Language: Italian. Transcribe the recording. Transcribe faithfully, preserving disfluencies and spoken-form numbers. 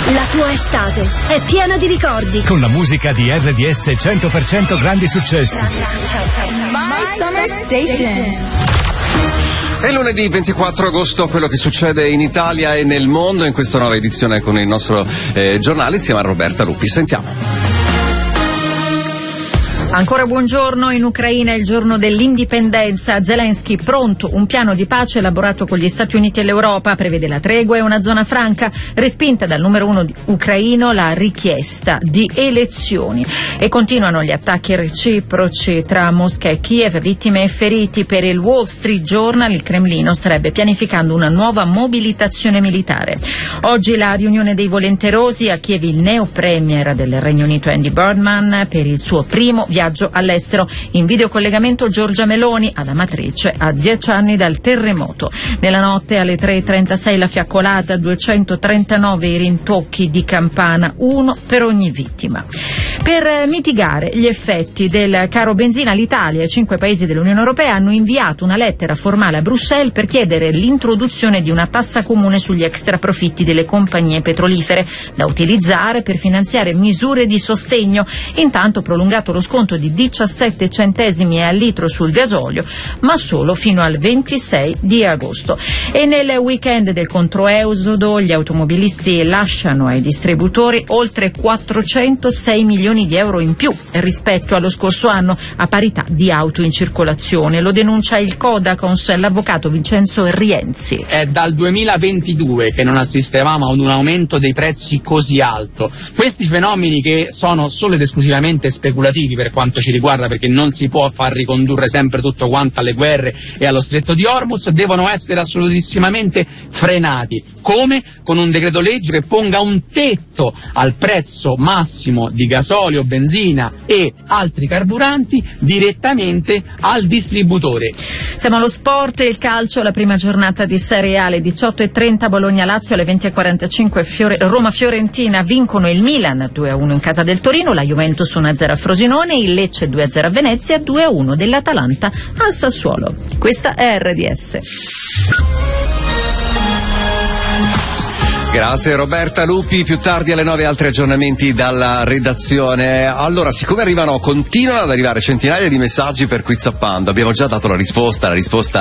La tua estate è piena di ricordi. Con la musica di R D S cento per cento grandi successi. My Summer Station. È lunedì ventiquattro agosto, quello che succede in Italia e nel mondo in questa nuova edizione con il nostro eh, giornale insieme a Roberta Lupi. Sentiamo. Ancora buongiorno. In Ucraina è il giorno dell'indipendenza. Zelensky pronto. Un piano di pace elaborato con gli Stati Uniti e l'Europa prevede la tregua e una zona franca. Respinta dal numero uno ucraino la richiesta di elezioni. E continuano gli attacchi reciproci tra Mosca e Kiev, vittime e feriti. Per il Wall Street Journal il Cremlino starebbe pianificando una nuova mobilitazione militare. Oggi la riunione dei volenterosi. A Kiev il neo premier del Regno Unito Andy Burnham per il suo primo viaggio all'estero. In videocollegamento Giorgia Meloni ad Amatrice a dieci anni dal terremoto. Nella notte alle tre e trentasei la fiaccolata, duecentotrentanove i rintocchi di campana, uno per ogni vittima. Per mitigare gli effetti del caro benzina, l'Italia e i cinque paesi dell'Unione Europea hanno inviato una lettera formale a Bruxelles per chiedere l'introduzione di una tassa comune sugli extraprofitti delle compagnie petrolifere da utilizzare per finanziare misure di sostegno. Intanto prolungato lo sconto di diciassette centesimi al litro sul gasolio, ma solo fino al ventisei di agosto. E nel weekend del controesodo gli automobilisti lasciano ai distributori oltre quattrocentosei milioni di euro in più rispetto allo scorso anno, a parità di auto in circolazione. Lo denuncia il Codacons, l'avvocato Vincenzo Rienzi. È dal duemilaventidue che non assistevamo ad un aumento dei prezzi così alto. Questi fenomeni, che sono solo ed esclusivamente speculativi per quanto ci riguarda, perché non si può far ricondurre sempre tutto quanto alle guerre e allo stretto di Hormuz, devono essere assolutissimamente frenati. Come? Con un decreto legge che ponga un tetto al prezzo massimo di gasolio, benzina e altri carburanti direttamente al distributore. Siamo allo sport e il calcio. La prima giornata di Serie A alle diciotto e trenta Bologna-Lazio, alle venti e quarantacinque Fiore- Roma-Fiorentina. Vincono il Milan due a uno in casa del Torino, la Juventus uno a zero a Frosinone, il Lecce due a zero a Venezia, due a uno dell'Atalanta al Sassuolo. Questa è R D S. Grazie Roberta Lupi. Più tardi alle nove altri aggiornamenti dalla redazione. Allora, siccome arrivano, continuano ad arrivare centinaia di messaggi per Quiz Up Panda, abbiamo già dato la risposta, la risposta